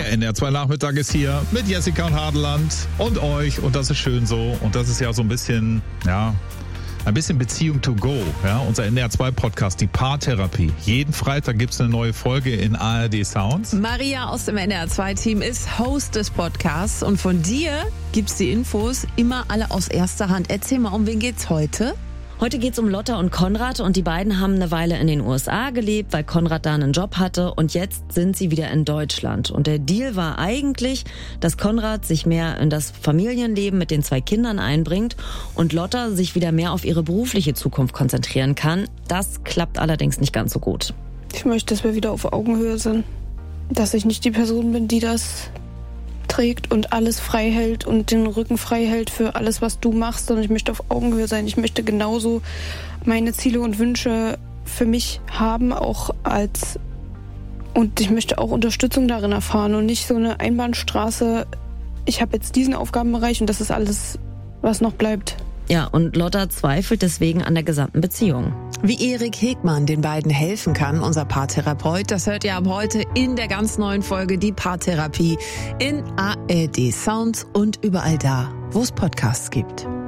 Der NDR2 Nachmittag ist hier mit Jessica und Hadeland und euch und das ist schön so und das ist ja so ein bisschen Beziehung to go, ja, unser NDR2 Podcast, die Paartherapie. Jeden Freitag gibt's eine neue Folge in ARD Sounds. Maria aus dem NDR2 Team ist Host des Podcasts und von dir gibt's die Infos immer alle aus erster Hand. Erzähl mal, um wen geht's heute? Heute geht's um Lotta und Konrad und die beiden haben eine Weile in den USA gelebt, weil Konrad da einen Job hatte und jetzt sind sie wieder in Deutschland. Und der Deal war eigentlich, dass Konrad sich mehr in das Familienleben mit den 2 Kindern einbringt und Lotta sich wieder mehr auf ihre berufliche Zukunft konzentrieren kann. Das klappt allerdings nicht ganz so gut. Ich möchte, dass wir wieder auf Augenhöhe sind. Dass ich nicht die Person bin, die das trägt und alles frei hält und den Rücken frei hält für alles, was du machst, sondern ich möchte auf Augenhöhe sein. Ich möchte genauso meine Ziele und Wünsche für mich haben, und ich möchte auch Unterstützung darin erfahren und nicht so eine Einbahnstraße. Ich habe jetzt diesen Aufgabenbereich und das ist alles, was noch bleibt. Ja, und Lotta zweifelt deswegen an der gesamten Beziehung. Wie Erik Hegmann den beiden helfen kann, unser Paartherapeut, das hört ihr ab heute in der ganz neuen Folge Die Paartherapie in ARD Sounds und überall da, wo es Podcasts gibt.